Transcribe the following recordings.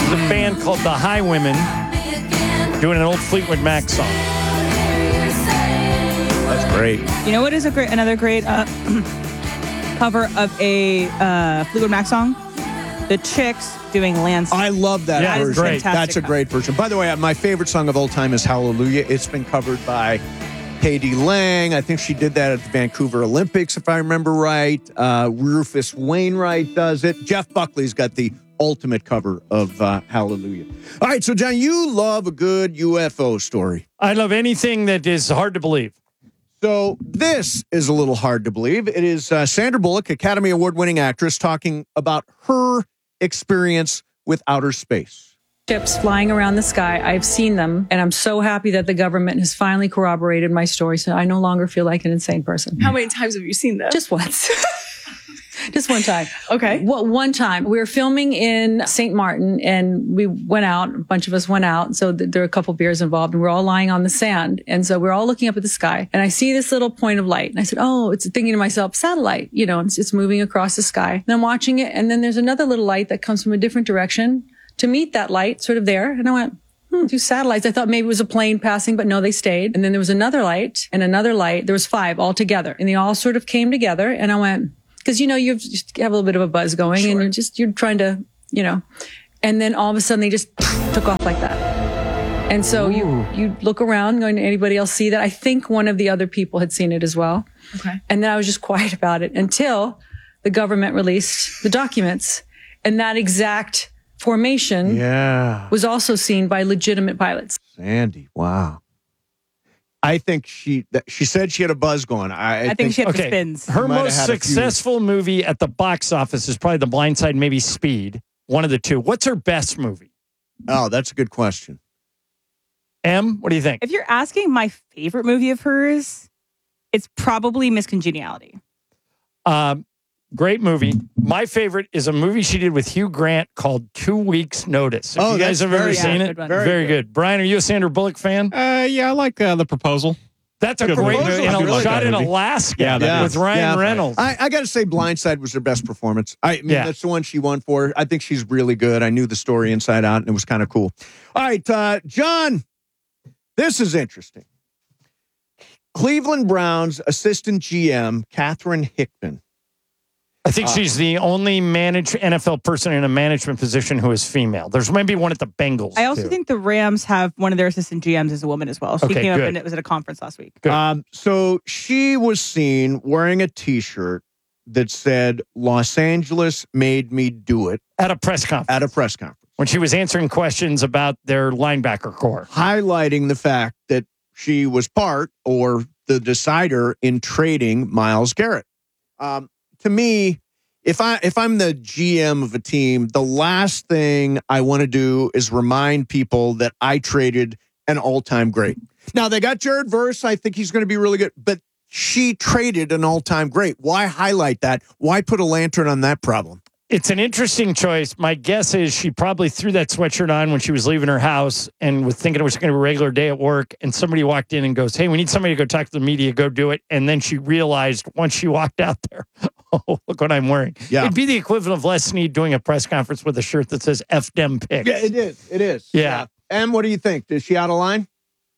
is the band called the Highwomen doing an old Fleetwood Mac song. That's great. You know what is another great cover of a Fleetwood Mac song? The Chicks doing Landslide. I love that Yeah, version. great. That's a great version. By the way, my favorite song of all time is Hallelujah. It's been covered by Katie Lang. I think she did that at the Vancouver Olympics, if I remember right. Rufus Wainwright does it. Jeff Buckley's got the ultimate cover of Hallelujah. All right, so John, you love a good UFO story. I love anything that is hard to believe. So this is a little hard to believe. It is Sandra Bullock, Academy Award-winning actress, talking about her experience with outer space. Ships flying around the sky. I've seen them, and I'm so happy that the government has finally corroborated my story, so I no longer feel like an insane person. How many times have you seen them? Just once. Just one time. Okay. One time. We were filming in St. Martin, and we went out. A bunch of us went out. So there were a couple beers involved, and we're all lying on the sand. And so we're all looking up at the sky. And I see this little point of light. And I said, oh, it's thinking to myself, satellite, you know, it's moving across the sky. And I'm watching it. And then there's another little light that comes from a different direction to meet that light sort of there. And I went, two satellites. I thought maybe it was a plane passing, but no, they stayed. And then there was another light and another light. There was 5 all together. And they all sort of came together. And I went, because, you know, you just have a little bit of a buzz going, sure, and you're trying to, you know, and then all of a sudden they just took off like that. And so you look around going, anybody else see that? I think one of the other people had seen it as well. Okay. And then I was just quiet about it until the government released the documents, and that exact formation was also seen by legitimate pilots. Sandy, wow. I think she said she had a buzz going. I think she had the spins. Her most successful movie at the box office is probably The Blind Side, maybe Speed. One of the two. What's her best movie? Oh, that's a good question. Em, what do you think? If you're asking my favorite movie of hers, it's probably Miss Congeniality. Great movie. My favorite is a movie she did with Hugh Grant called 2 Weeks Notice. If you guys have ever seen it, very good. Brian, are you a Sandra Bullock fan? Yeah, I like The Proposal. That's a great movie. Shot in Alaska with Ryan Reynolds. I got to say, Blindside was her best performance. I mean, that's the one she won for. I think she's really good. I knew the story inside out, and it was kind of cool. All right, John, this is interesting. Cleveland Browns assistant GM, Catherine Hickman. I think she's the only NFL person in a management position who is female. There's maybe one at the Bengals. I also think the Rams have one of their assistant GMs as a woman as well. She came up and it was at a conference last week. So she was seen wearing a T-shirt that said, Los Angeles made me do it. At a press conference. When she was answering questions about their linebacker core. Highlighting the fact that she was part or the decider in trading Myles Garrett. To me, if I'm the GM of a team, the last thing I want to do is remind people that I traded an all-time great. Now, they got Jared Verse. I think he's going to be really good. But she traded an all-time great. Why highlight that? Why put a lantern on that problem? It's an interesting choice. My guess is she probably threw that sweatshirt on when she was leaving her house and was thinking it was going to be a regular day at work. And somebody walked in and goes, hey, we need somebody to go talk to the media. Go do it. And then she realized once she walked out there, oh, look what I'm wearing. Yeah. It'd be the equivalent of Les Snead doing a press conference with a shirt that says F dem picks. Yeah, it is. It is. Yeah. Em, what do you think? Is she out of line?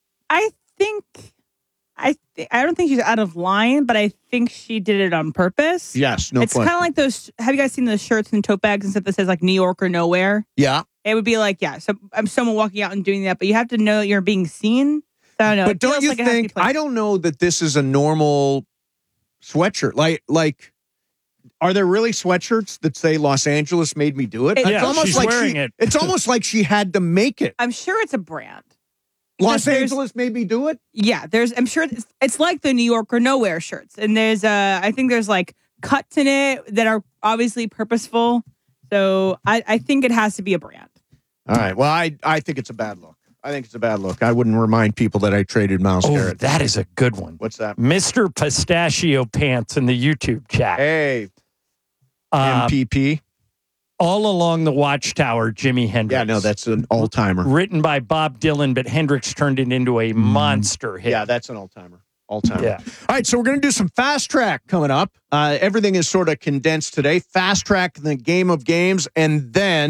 I don't think she's out of line, but I think she did it on purpose. Yes, no It's question. kind of like those. Have you guys seen those shirts and tote bags and stuff that says like New York or nowhere? Yeah. It would be like, so I'm someone walking out and doing that, but you have to know that you're being seen. So I don't know. But don't you think? I don't know that this is a normal sweatshirt. Like, are there really sweatshirts that say Los Angeles made me do it? It's almost she's like wearing it. It's almost like she had to make it. I'm sure it's a brand. Los Angeles made me do it? Yeah, I'm sure it's like the New York or nowhere shirts. And I think there's like cuts in it that are obviously purposeful. So I think it has to be a brand. All right. Well, I think it's a bad look. I wouldn't remind people that I traded Myles Garrett. That is a good one. What's that? Mr. Pistachio Pants in the YouTube chat. Hey. MPP. All Along the Watchtower, Jimi Hendrix. Yeah, no, that's an all-timer. Written by Bob Dylan, but Hendrix turned it into a monster hit. Yeah, that's an all-timer. All-timer. Yeah. All right, so we're going to do some Fast Track coming up. Everything is sort of condensed today. Fast Track, the game of games, and then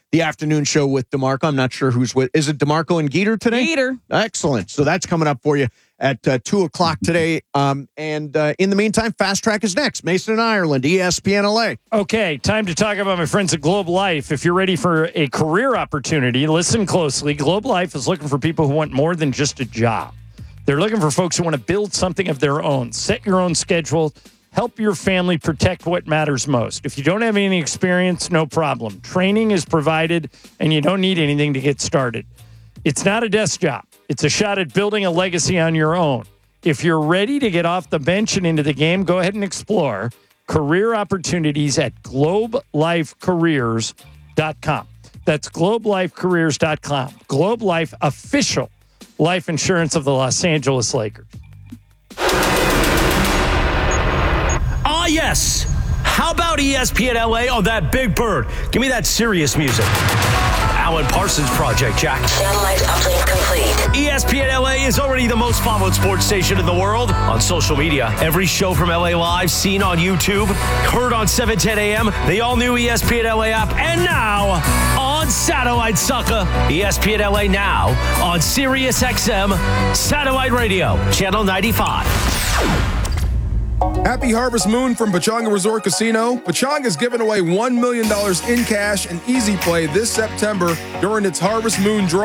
the afternoon show with DeMarco. I'm not sure who's with. Is it DeMarco and Geeter today? Gator. Excellent. So that's coming up for you at 2 o'clock today. And in the meantime, Fast Track is next. Mason and Ireland, ESPN LA. Okay, time to talk about my friends at Globe Life. If you're ready for a career opportunity, listen closely. Globe Life is looking for people who want more than just a job. They're looking for folks who want to build something of their own, set your own schedule, help your family protect what matters most. If you don't have any experience, no problem. Training is provided, and you don't need anything to get started. It's not a desk job. It's a shot at building a legacy on your own. If you're ready to get off the bench and into the game, go ahead and explore career opportunities at globelifecareers.com. That's globelifecareers.com. Globe Life, official life insurance of the Los Angeles Lakers. Ah, yes. How about ESPN LA on that Big Bird? Give me that serious music. Alan Parsons Project, Jack. Satellite uplink complete. ESPN LA is already the most followed sports station in the world on social media. Every show from LA Live seen on YouTube, heard on 710 AM, the all-new ESPN LA app, and now on satellite, sucker. ESPN LA now on Sirius XM Satellite Radio, Channel 95. Happy Harvest Moon from Pechanga Resort Casino. Pechanga is giving away $1 million in cash and easy play this September during its Harvest Moon draw.